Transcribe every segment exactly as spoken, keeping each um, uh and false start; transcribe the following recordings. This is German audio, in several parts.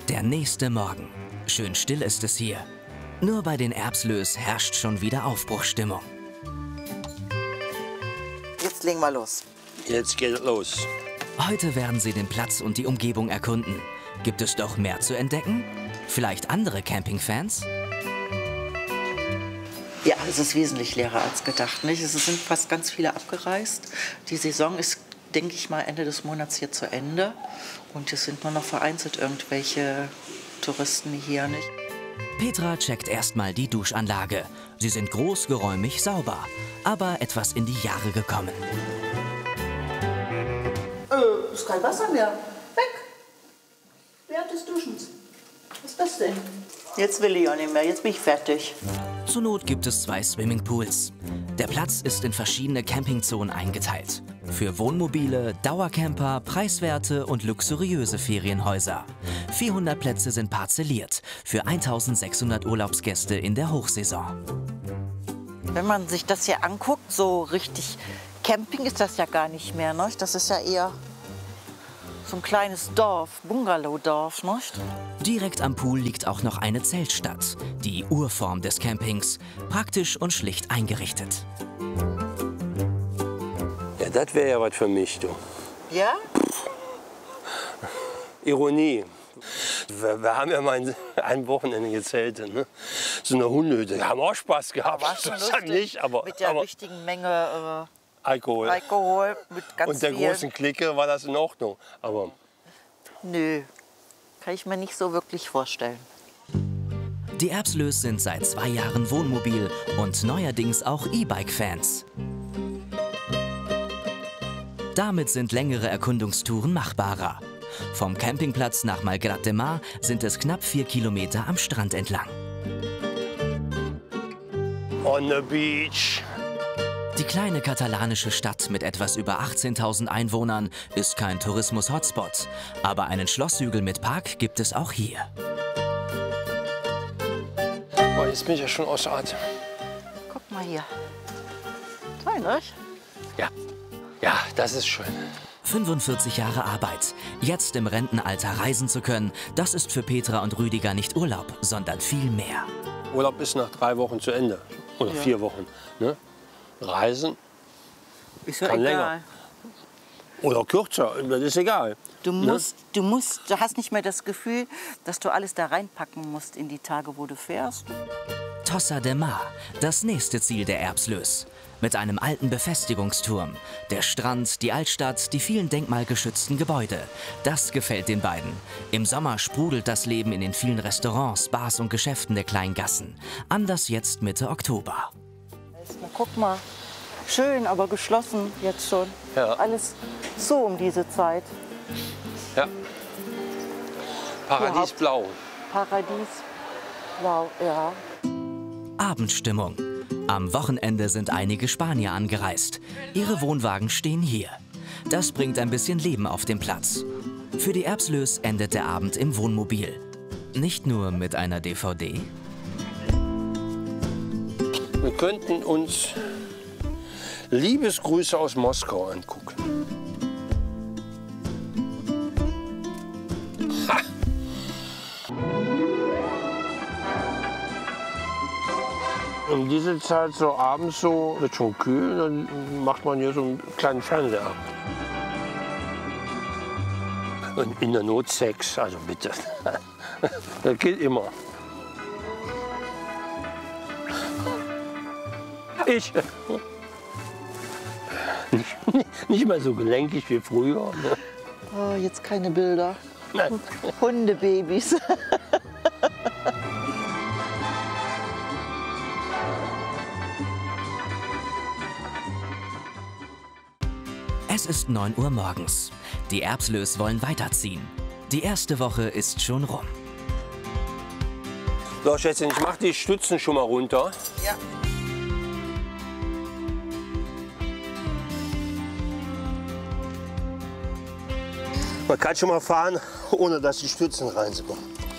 Der nächste Morgen. Schön still ist es hier. Nur bei den Erbslös herrscht schon wieder Aufbruchsstimmung. Jetzt legen wir los. Jetzt geht es los. Heute werden sie den Platz und die Umgebung erkunden. Gibt es doch mehr zu entdecken? Vielleicht andere Campingfans? Ja, es ist wesentlich leerer als gedacht, nicht? Es sind fast ganz viele abgereist. Die Saison ist, denke ich mal, Ende des Monats hier zu Ende. Und es sind nur noch vereinzelt irgendwelche Touristen hier, nicht? Petra checkt erstmal die Duschanlage. Sie sind groß, geräumig, sauber, aber etwas in die Jahre gekommen. Äh, ist kein Wasser mehr. Weg. Während des Duschens. Was ist das denn? Jetzt will ich auch nicht mehr. Jetzt bin ich fertig. Zur Not gibt es zwei Swimmingpools. Der Platz ist in verschiedene Campingzonen eingeteilt. Für Wohnmobile, Dauercamper, preiswerte und luxuriöse Ferienhäuser. vierhundert Plätze sind parzelliert für eintausendsechshundert Urlaubsgäste in der Hochsaison. Wenn man sich das hier anguckt, so richtig Camping ist das ja gar nicht mehr, ne? Das ist ja eher so ein kleines Dorf, Bungalowdorf, ne? Direkt am Pool liegt auch noch eine Zeltstadt, die Urform des Campings, praktisch und schlicht eingerichtet. Ja, das wäre ja was für mich, du. Ja? Ironie. Wir, wir haben ja mal ein, ein Wochenende gezeltet, ne? So eine Hundehütte. Wir haben auch Spaß gehabt. War schon das lustig, nicht, aber, mit der aber richtigen Menge äh, Alkohol. Alkohol, mit ganz Und der viel. großen Clique war das in Ordnung. Aber Nö, kann ich mir nicht so wirklich vorstellen. Die Erbslös sind seit zwei Jahren Wohnmobil und neuerdings auch E-Bike-Fans. Damit sind längere Erkundungstouren machbarer. Vom Campingplatz nach Malgrat de Mar sind es knapp vier Kilometer am Strand entlang. on the beach. Die kleine katalanische Stadt mit etwas über achtzehntausend Einwohnern ist kein Tourismus-Hotspot. Aber einen Schlosshügel mit Park gibt es auch hier. Boah, jetzt bin ich ja schon außer Atem. Guck mal hier. Toll, ne? Ja, ja, das ist schön. fünfundvierzig Jahre Arbeit. Jetzt im Rentenalter reisen zu können, das ist für Petra und Rüdiger nicht Urlaub, sondern viel mehr. Urlaub ist nach drei Wochen zu Ende. Oder Ja. vier Wochen. Ne? Reisen Ist ja kann egal. länger. Oder kürzer, das ist egal. Du Ne? musst, du musst, du hast nicht mehr das Gefühl, dass du alles da reinpacken musst in die Tage, wo du fährst. Tossa de Mar, das nächste Ziel der Erbslös. Mit einem alten Befestigungsturm. Der Strand, die Altstadt, die vielen denkmalgeschützten Gebäude. Das gefällt den beiden. Im Sommer sprudelt das Leben in den vielen Restaurants, Bars und Geschäften der kleinen Gassen. Anders jetzt Mitte Oktober. Na, guck mal, schön, aber geschlossen jetzt schon. Ja. Alles so um diese Zeit. Ja. Paradiesblau. Paradies. Wow, ja. Abendstimmung. Am Wochenende sind einige Spanier angereist. Ihre Wohnwagen stehen hier. Das bringt ein bisschen Leben auf den Platz. Für die Erbslös endet der Abend im Wohnmobil. Nicht nur mit einer D V D. Wir könnten uns Liebesgrüße aus Moskau angucken. Ha! Um diese Zeit so abends so, wird schon kühl, dann macht man hier so einen kleinen Fernseher ab. Und in der Not Sex, also bitte. Das geht immer. Ich. Nicht, nicht mehr so gelenkig wie früher. Ne? Oh, jetzt keine Bilder. Nein. Hundebabys. Es ist neun Uhr morgens. Die Erbslös wollen weiterziehen. Die erste Woche ist schon rum. So, Schätzchen, ich mach die Stützen schon mal runter. Ja. Man kann schon mal fahren, ohne dass die Stützen rein sind.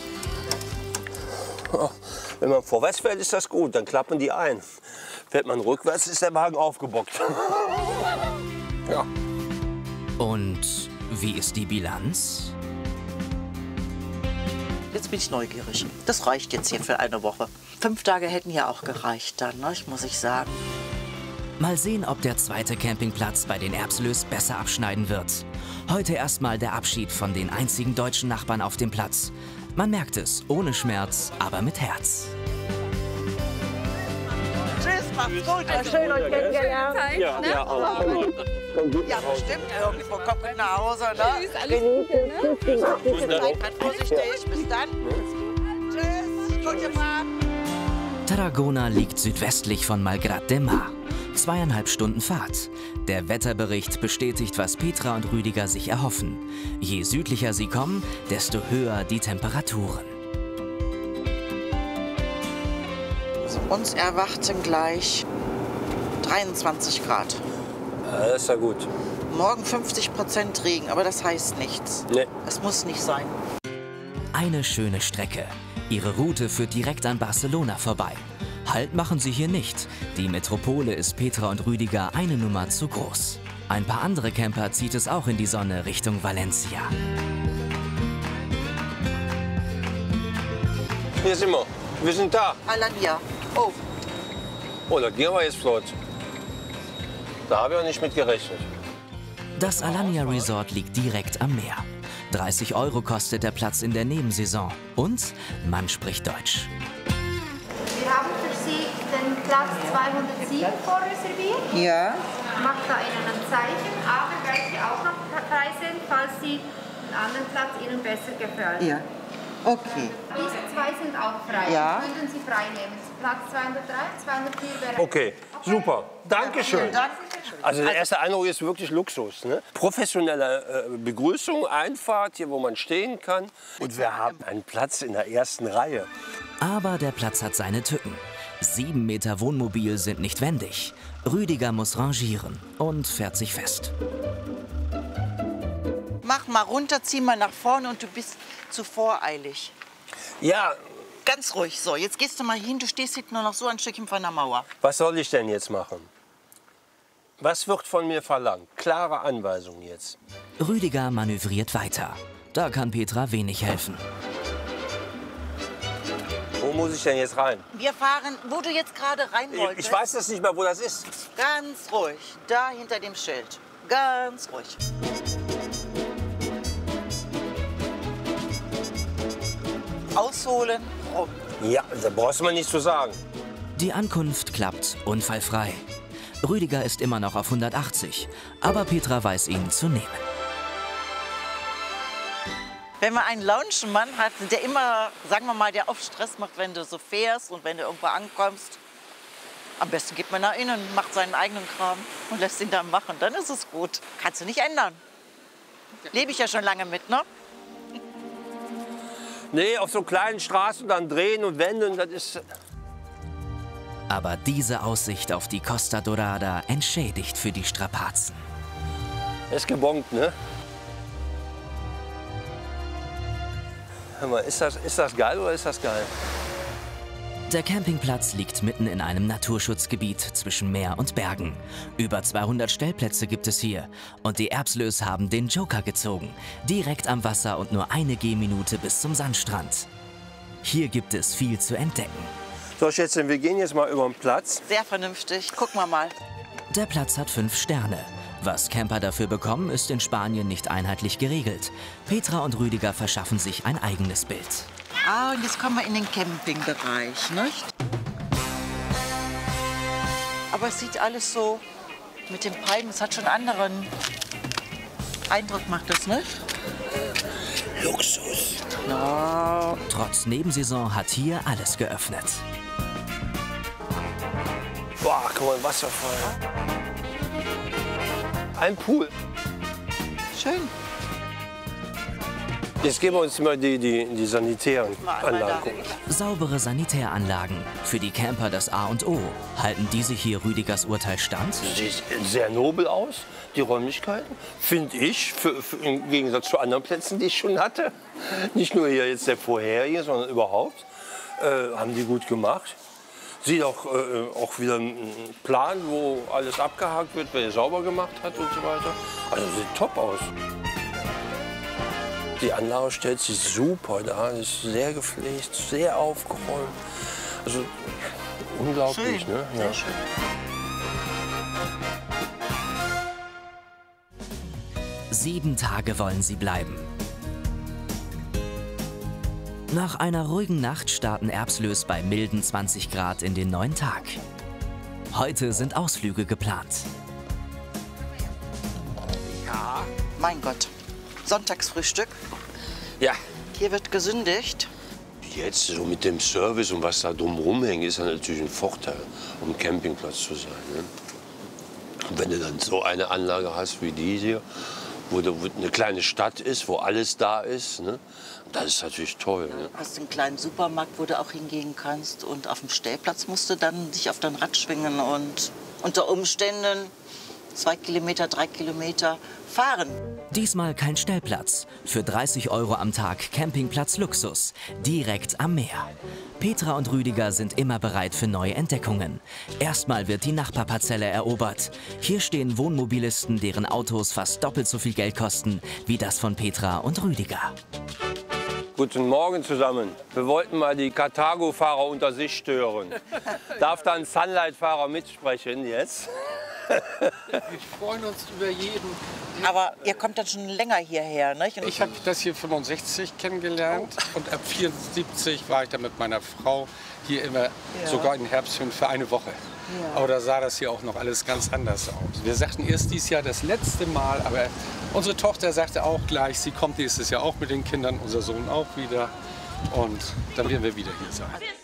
Wenn man vorwärts fährt, ist das gut, dann klappen die ein. Fährt man rückwärts, ist der Wagen aufgebockt. Ja. Und wie ist die Bilanz? jetzt bin ich neugierig. Das reicht jetzt hier für eine Woche. Fünf Tage hätten ja auch gereicht dann, ne, muss ich sagen. Mal sehen, ob der zweite Campingplatz bei den Erbslös besser abschneiden wird. Heute erstmal der Abschied von den einzigen deutschen Nachbarn auf dem Platz. Man merkt es, ohne Schmerz, aber mit Herz. Tschüss, macht's gut. Ja, schön, euch kennengelernt. Ja, ja, auch. Ja, bestimmt. Irgendwo kommt mit nach Hause, ne? Genießen. Seid vorsichtig. Bis dann. Tschüss. Gute Fahrt. Tarragona liegt südwestlich von Malgrat de Mar. Zweieinhalb Stunden Fahrt. Der Wetterbericht bestätigt, was Petra und Rüdiger sich erhoffen. Je südlicher sie kommen, desto höher die Temperaturen. Uns erwarten gleich dreiundzwanzig Grad. Ja, das ist ja gut. Morgen fünfzig Prozent Regen, aber das heißt nichts. Nee. Das muss nicht sein. Eine schöne Strecke. Ihre Route führt direkt an Barcelona vorbei. Halt machen sie hier nicht. Die Metropole ist Petra und Rüdiger eine Nummer zu groß. Ein paar andere Camper zieht es auch in die Sonne Richtung Valencia. Hier sind wir. Wir sind da. Alanya. Oh, Oh, da gehen wir jetzt flott. Da habe ich auch nicht mit gerechnet. Das Alanya Resort liegt direkt am Meer. dreißig Euro kostet der Platz in der Nebensaison. Und man spricht Deutsch. Wir haben für Sie den Platz zweihundertsieben vorreserviert. ja. Macht da Ihnen ein Zeichen, aber gleich auch noch frei sind, falls Sie einen anderen Platz Ihnen besser gefällt. Ja. Okay. Diese zwei sind auch frei. Ja. Würden Sie frei nehmen. Platz zweihundertdrei, zweihundertvier wäre... Okay, super. Dankeschön. Vielen Dank. Also der erste Eindruck ist wirklich Luxus. Ne? Professionelle äh, Begrüßung, Einfahrt, hier wo man stehen kann. Und wir haben einen Platz in der ersten Reihe. Aber der Platz hat seine Tücken. Sieben Meter Wohnmobil sind nicht wendig. Rüdiger muss rangieren und fährt sich fest. Mach mal runter, zieh mal nach vorne und du bist zu voreilig. Ja, Ganz ruhig. So, jetzt gehst du mal hin. Du stehst hinten nur noch so ein Stückchen von der Mauer. was soll ich denn jetzt machen? Was wird von mir verlangt? Klare Anweisung jetzt. Rüdiger manövriert weiter. Da kann Petra wenig helfen. Wo muss ich denn jetzt rein? Wir fahren, wo du jetzt gerade rein wolltest. Ich weiß das nicht mehr, wo das ist. Ganz ruhig. Da hinter dem Schild. Ganz ruhig. Ausholen, rum. Ja, da brauchst du mir nicht zu sagen. Die Ankunft klappt unfallfrei. Rüdiger ist immer noch auf hundertachtzig, aber Petra weiß ihn zu nehmen. Wenn man einen Loungemann hat, der immer, sagen wir mal, der oft Stress macht, wenn du so fährst und wenn du irgendwo ankommst, am besten geht man nach innen, macht seinen eigenen Kram und lässt ihn dann machen. Dann ist es gut. Kannst du nicht ändern. Lebe ich ja schon lange mit, ne? Nee, auf so kleinen Straßen dann drehen und wenden, das ist... Aber diese Aussicht auf die Costa Dorada entschädigt für die Strapazen. Ist gebongt, ne? Hör mal, ist das, ist das geil oder ist das geil? Der Campingplatz liegt mitten in einem Naturschutzgebiet zwischen Meer und Bergen. Über zweihundert Stellplätze gibt es hier. Und die Erbslös haben den Joker gezogen. Direkt am Wasser und nur eine Gehminute bis zum Sandstrand. Hier gibt es viel zu entdecken. So, Schätzchen, wir gehen jetzt mal über den Platz. Sehr vernünftig. Gucken wir mal. Der Platz hat fünf Sterne. Was Camper dafür bekommen, ist in Spanien nicht einheitlich geregelt. Petra und Rüdiger verschaffen sich ein eigenes Bild. Ah, und jetzt kommen wir in den Campingbereich, nicht? Aber es sieht alles so mit den Palmen, es hat schon einen anderen Eindruck, macht das, nicht? Luxus. Ja. Trotz Nebensaison hat hier alles geöffnet. Boah, guck mal, ein Wasserfall. Ein Pool. Schön. Jetzt geben wir uns mal die, die, die sanitären Anlagen gucken. Saubere Sanitäranlagen. Für die Camper das A und O. Halten diese hier Rüdigers Urteil stand? Sieht sehr nobel aus, die Räumlichkeiten. Finde ich, für, für, im Gegensatz zu anderen Plätzen, die ich schon hatte. Nicht nur hier jetzt der vorherige, sondern überhaupt. Äh, haben die gut gemacht. Sieht auch, äh, auch wieder ein Plan, wo alles abgehakt wird, wer sauber gemacht hat und so weiter. Also sieht top aus. Die Anlage stellt sich super dar, ist sehr gepflegt, sehr aufgeräumt. Also unglaublich, Schön. ne? Sehr Ja. schön. Sieben Tage wollen sie bleiben. Nach einer ruhigen Nacht starten Erbslös bei milden zwanzig Grad in den neuen Tag. Heute sind Ausflüge geplant. Ja, mein Gott. Sonntagsfrühstück. Ja. Hier wird gesündigt. Jetzt so mit dem Service und was da drumherum hängt, ist ja natürlich ein Vorteil, um Campingplatz zu sein. Ne? Und wenn du dann so eine Anlage hast wie die hier, wo, da, wo eine kleine Stadt ist, wo alles da ist, ne? Das ist natürlich toll. Ne? Du hast einen kleinen Supermarkt, wo du auch hingehen kannst. Und auf dem Stellplatz musst du dann dich auf dein Rad schwingen und unter Umständen zwei Kilometer, drei Kilometer fahren. Diesmal kein Stellplatz. Für dreißig Euro am Tag Campingplatz Luxus. Direkt am Meer. Petra und Rüdiger sind immer bereit für neue Entdeckungen. Erstmal wird die Nachbarparzelle erobert. Hier stehen Wohnmobilisten, deren Autos fast doppelt so viel Geld kosten wie das von Petra und Rüdiger. Guten Morgen zusammen. Wir wollten mal die Carthago-Fahrer unter sich stören. Darf da ein Sunlight-Fahrer mitsprechen jetzt? Wir freuen uns über jeden. Aber ihr kommt dann schon länger hierher, nicht? Und Ich habe das hier fünfundsechzig kennengelernt und ab vierundsiebzig war ich dann mit meiner Frau hier immer, sogar in Herbstferien für eine Woche. Ja. Aber da sah das hier auch noch alles ganz anders aus. Wir sagten erst dieses Jahr das letzte Mal, aber unsere Tochter sagte auch gleich, sie kommt nächstes Jahr auch mit den Kindern, unser Sohn auch wieder. Und dann werden wir wieder hier sein.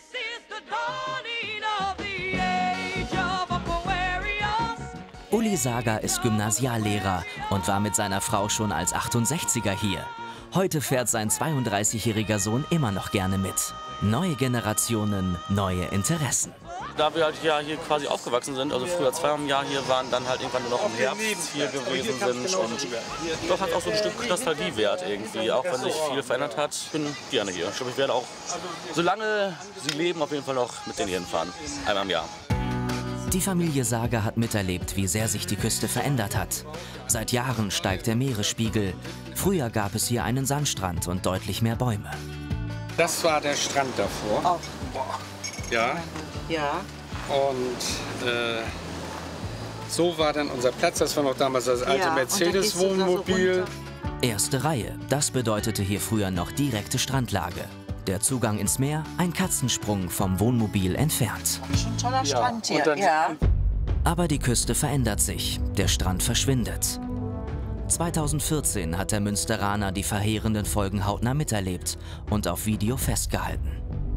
Uli Sager ist Gymnasiallehrer und war mit seiner Frau schon als achtundsechziger hier. Heute fährt sein zweiunddreißigjähriger Sohn immer noch gerne mit. Neue Generationen, neue Interessen. Da wir halt ja hier quasi aufgewachsen sind, also früher zweimal im Jahr hier waren, dann halt irgendwann nur noch im Herbst hier gewesen sind und doch hat auch so ein Stück Nostalgie wert irgendwie, auch wenn sich viel verändert hat. Ich bin gerne hier. Ich glaube, ich werde auch, solange sie leben, auf jeden Fall noch mit denen hier hinfahren, einmal im Jahr. Die Familie Sager hat miterlebt, wie sehr sich die Küste verändert hat. Seit Jahren steigt der Meeresspiegel. Früher gab es hier einen Sandstrand und deutlich mehr Bäume. Das war der Strand davor. auch. Ja. Ja. Und äh, so war dann unser Platz. Das war noch damals das alte Ja, und dann gehst du da so Mercedes-Wohnmobil. runter. Erste Reihe, das bedeutete hier früher noch direkte Strandlage. Der Zugang ins Meer, ein Katzensprung vom Wohnmobil entfernt. Schon ein toller Ja, Strand hier. und dann- Ja. Aber die Küste verändert sich, der Strand verschwindet. zweitausendvierzehn hat der Münsteraner die verheerenden Folgen hautnah miterlebt und auf Video festgehalten.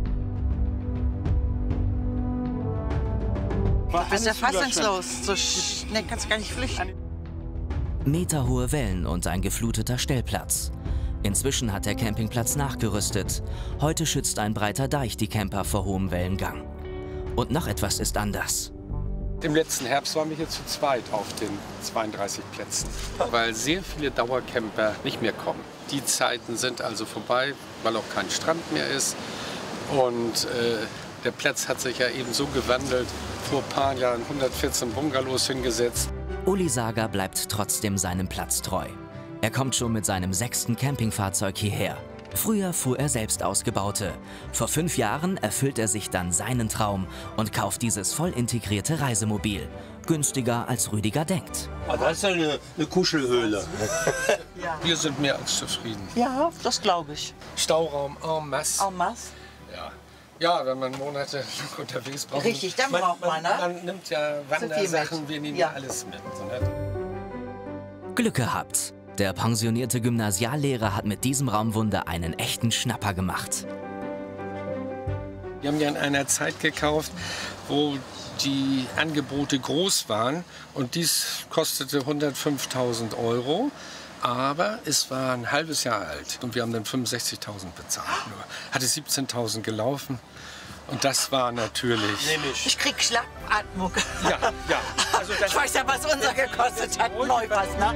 Du bist ja fassungslos. So schnell kannst du gar nicht flüchten. Meterhohe Wellen und ein gefluteter Stellplatz. Inzwischen hat der Campingplatz nachgerüstet. Heute schützt ein breiter Deich die Camper vor hohem Wellengang. Und noch etwas ist anders. Im letzten Herbst waren wir hier zu zweit auf den zweiunddreißig Plätzen, weil sehr viele Dauercamper nicht mehr kommen. Die Zeiten sind also vorbei, weil auch kein Strand mehr ist. Und äh, der Platz hat sich ja eben so gewandelt. Vor ein paar Jahren hundertvierzehn Bungalows hingesetzt. Uli Sager bleibt trotzdem seinem Platz treu. Er kommt schon mit seinem sechsten Campingfahrzeug hierher. Früher fuhr er selbst ausgebaute. Vor fünf Jahren erfüllt er sich dann seinen Traum und kauft dieses voll integrierte Reisemobil. Günstiger als Rüdiger denkt. Ah, das ist ja eine, eine Kuschelhöhle. Wir sind mehr als zufrieden. Ja, das glaube ich. Stauraum en masse. En masse. Ja. Ja, wenn man Monate unterwegs braucht. Richtig, dann braucht man, ne? Man nimmt ja Wandersachen, wir nehmen ja Ja. alles mit. So, ne? Glück gehabt. Der pensionierte Gymnasiallehrer hat mit diesem Raumwunder einen echten Schnapper gemacht. Wir haben ja in einer Zeit gekauft, wo die Angebote groß waren und dies kostete hundertfünftausend Euro. Aber es war ein halbes Jahr alt und wir haben dann fünfundsechzigtausend bezahlt. Nur. Hatte siebzehntausend gelaufen und das war natürlich... Ich krieg Schnappatmung. Ja, ja. Also das Ich weiß ja, was unser gekostet hat. Neu was, ne?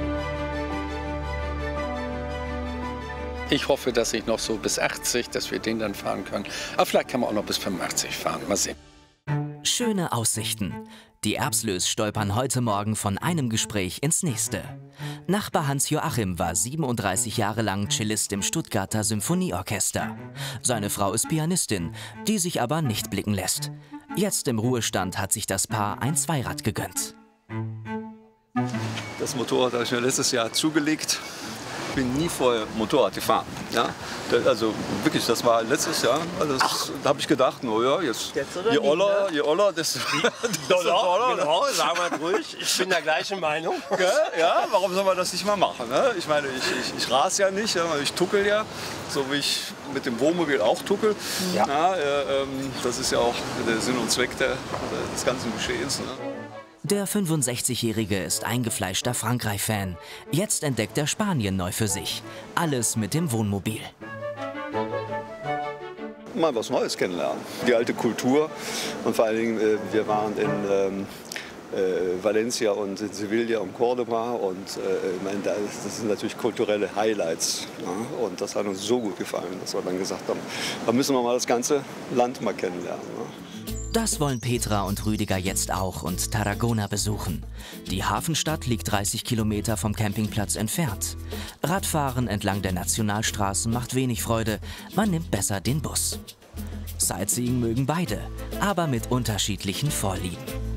Ich hoffe, dass ich noch so bis achtzig, dass wir den dann fahren können. Aber vielleicht kann man auch noch bis fünfundachtzig fahren. Mal sehen. Schöne Aussichten. Die Erbslös stolpern heute Morgen von einem Gespräch ins nächste. Nachbar Hans-Joachim war siebenunddreißig Jahre lang Cellist im Stuttgarter Symphonieorchester. Seine Frau ist Pianistin, die sich aber nicht blicken lässt. Jetzt im Ruhestand hat sich das Paar ein Zweirad gegönnt. Das Motorrad habe ich mir letztes Jahr zugelegt. Ich bin nie vorher Motorrad gefahren. Ja? Also wirklich, das war letztes Jahr. Also das, da habe ich gedacht, no ja, jetzt, jetzt je oller, je oller, desto Dollar, genau, sagen wir ruhig. Ich bin der gleichen Meinung. Ja, ja, warum soll man das nicht mal machen? Ne? Ich meine, ich, ich, ich rase ja nicht, ja, ich tuckel ja, so wie ich mit dem Wohnmobil auch tuckel. Ja. Ja, äh, ähm, das ist ja auch der Sinn und Zweck der, des ganzen Geschehens. Ne? Der fünfundsechzigjährige ist eingefleischter Frankreich-Fan. Jetzt entdeckt er Spanien neu für sich. Alles mit dem Wohnmobil. Mal was Neues kennenlernen. Die alte Kultur und vor allen Dingen, äh, wir waren in ähm, äh, Valencia und in Sevilla und Cordoba und äh, ich meine, das sind natürlich kulturelle Highlights. Ja? Und das hat uns so gut gefallen, dass wir dann gesagt haben, da müssen wir mal das ganze Land mal kennenlernen. Ja? Das wollen Petra und Rüdiger jetzt auch und Tarragona besuchen. Die Hafenstadt liegt dreißig Kilometer vom Campingplatz entfernt. Radfahren entlang der Nationalstraßen macht wenig Freude, man nimmt besser den Bus. Sightseeing mögen beide, aber mit unterschiedlichen Vorlieben.